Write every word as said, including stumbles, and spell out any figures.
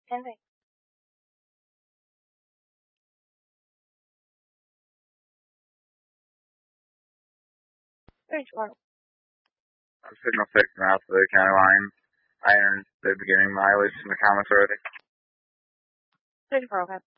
Same thing. thirty-four. Signal six now for the county line. I entered the beginning mileage in the comments already. thirty-four, okay.